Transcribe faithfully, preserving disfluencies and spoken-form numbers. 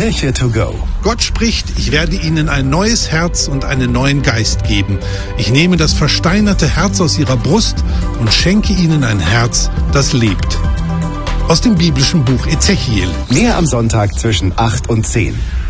Kirche to go. Gott spricht, ich werde ihnen ein neues Herz und einen neuen Geist geben. Ich nehme das versteinerte Herz aus ihrer Brust und schenke ihnen ein Herz, das lebt. Aus dem biblischen Buch Ezechiel. Mehr am Sonntag zwischen acht und zehn.